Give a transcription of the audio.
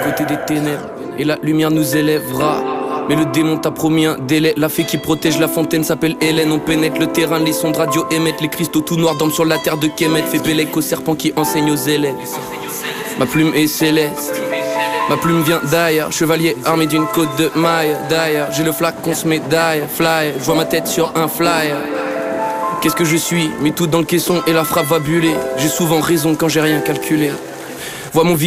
côté des ténèbres, et la lumière nous élèvera. Mais le démon t'a promis un délai. La fée qui protège la fontaine s'appelle Hélène. On pénètre le terrain, les sondes radio émettent. Les cristaux tout noirs dorment sur la terre de Kemet. Fait Bélec au serpent qui enseigne aux élèves. Ma plume est céleste, ma plume vient d'ailleurs. Chevalier armé d'une côte de maille. D'ailleurs, j'ai le flacon se médaille. Fly, je vois ma tête sur un flyer. Qu'est-ce que je suis? Mets tout dans le caisson et la frappe va buller. J'ai souvent raison quand j'ai rien calculé. Vois mon